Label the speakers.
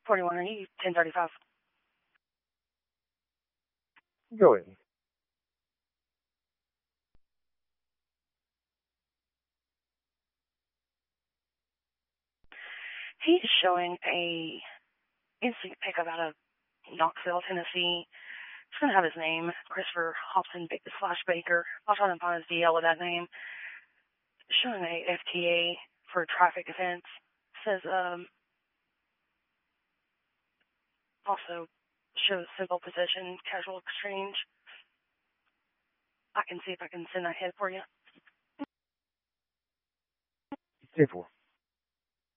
Speaker 1: 41E, 1035.
Speaker 2: Go ahead.
Speaker 1: He's showing a instant pickup out of Knoxville, Tennessee. It's going to have his name, Christopher Hobson / Baker. I'll try to find his DL with that name. Showing a FTA for a traffic offense. Says, also shows simple possession, casual exchange. I can see if I can send that hit for you.
Speaker 2: 10-4.